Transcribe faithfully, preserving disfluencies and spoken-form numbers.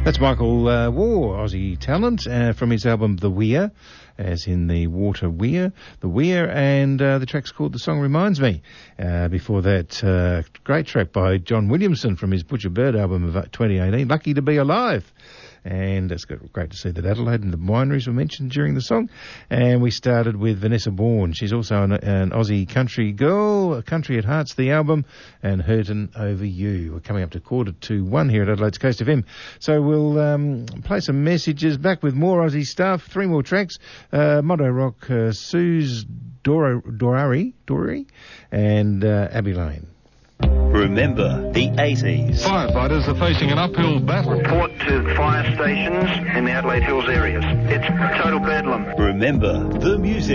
That's Michael uh, War, Aussie talent, uh, from his album The Weir, as in the water weir, The Weir, and uh, the track's called The Song Reminds Me. Uh, before that, uh, great track by John Williamson from his Butcher Bird album of twenty eighteen, Lucky to Be Alive. And it's great to see that Adelaide and the wineries were mentioned during the song. And we started with Vanessa Bourne. She's also an, an Aussie country girl, Country at Heart's the album, and Hurtin' Over You. We're coming up to quarter to one here at Adelaide's Coast F M. So we'll um, play some messages, back with more Aussie stuff, three more tracks. Uh, Mondo Rock, uh, Suze Dor- Dorari, Dorari, and uh, Abbey Lane. Remember the eighties. Firefighters are facing an uphill battle. Report to fire stations in the Adelaide Hills areas. It's total bedlam. Remember the music.